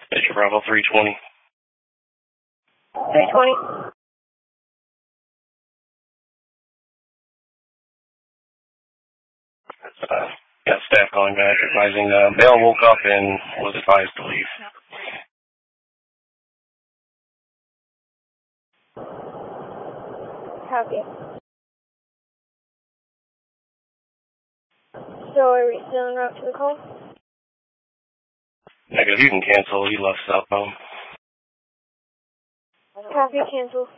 It's Bravo 320. 320. Got staff calling back advising Bell woke up and was advised to leave. Copy. So are we still en route to the call? Negative, you can cancel. He left cell phone. Copy, cancel.